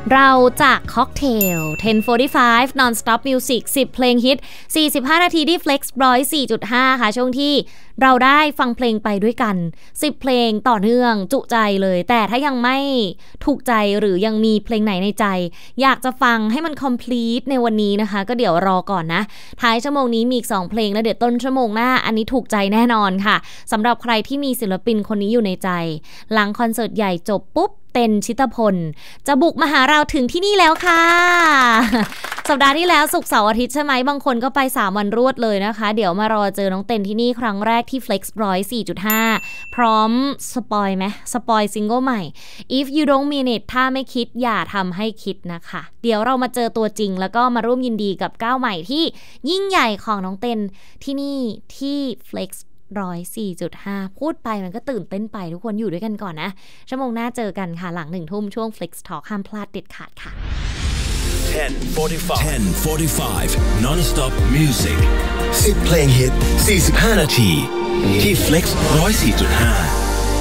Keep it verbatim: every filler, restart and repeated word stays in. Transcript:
เราจากค็อกเทลหนึ่งร้อยสี่สิบห้า non-stop music สิบเพลงฮิตสี่สิบห้านาทีที่ Flex หนึ่งร้อยสี่จุดห้า ค่ะช่วงที่เราได้ฟังเพลงไปด้วยกันสิบเพลงต่อเนื่องจุใจเลยแต่ถ้ายังไม่ถูกใจหรือยังมีเพลงไหนในใจอยากจะฟังให้มัน complete ในวันนี้นะคะก็เดี๋ยวรอก่อนนะท้ายชั่วโมงนี้มีอีกสองเพลงแล้วเดี๋ยวต้นชั่วโมงหน้าอันนี้ถูกใจแน่นอนค่ะสำหรับใครที่มีศิลปินคนนี้อยู่ในใจหลังคอนเสิร์ตใหญ่จบปุ๊บเต้นชิตพลจะบุกมาหาเราถึงที่นี่แล้วค่ะสัปดาห์ที่แล้วศุกร์เสาร์อาทิตย์ใช่ไหมบางคนก็ไปสามวันรวดเลยนะคะเดี๋ยวมารอเจอน้องเต้นที่นี่ครั้งแรกที่ Flex หนึ่งร้อยสี่จุดห้า พร้อมสปอยไหมสปอยซิงเกิลใหม่ If You Don't Mean It ถ้าไม่คิดอย่าทำให้คิดนะคะเดี๋ยวเรามาเจอตัวจริงแล้วก็มาร่วมยินดีกับก้าวใหม่ที่ยิ่งใหญ่ของน้องเต้นที่นี่ที่ Flexหนึ่งร้อยสี่จุดห้า พูดไปมันก็ตื่นเต้นไปทุกคนอยู่ด้วยกันก่อนนะชั่วโมงหน้าเจอกันค่ะหลังหนึ่งทุ่มช่วง Flex Talk ห้ามพลาดเด็ดขาดค่ะ ten forty-five non-stop music สิบเพลงฮิตสี่สิบห้านาทีที่ Flex หนึ่งร้อยสี่จุดห้า